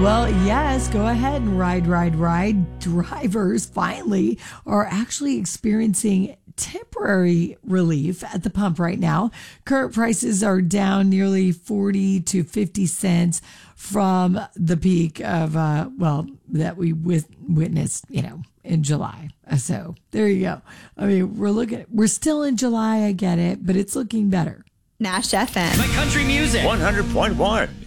Well, yes, go ahead and ride. Drivers finally are actually experiencing temporary relief at the pump right now. Current prices are down nearly 40 to 50 cents from the peak of, that we witnessed, in July. So there you go. I mean, we're still in July. I get it, but it's looking better. Nash FM. My country music. 100.1.